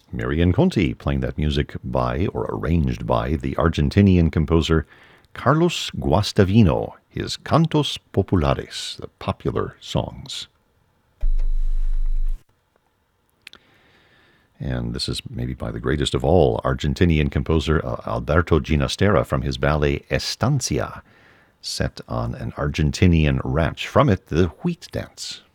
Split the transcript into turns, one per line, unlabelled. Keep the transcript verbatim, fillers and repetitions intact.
Marian Conti playing that music by, or arranged by, the Argentinian composer Carlos Guastavino, his Cantos Populares, the popular songs. And this is maybe by the greatest of all Argentinian composer uh, Alberto Ginastera from his ballet Estancia, set on an Argentinian ranch. From it, the Wheat Dance.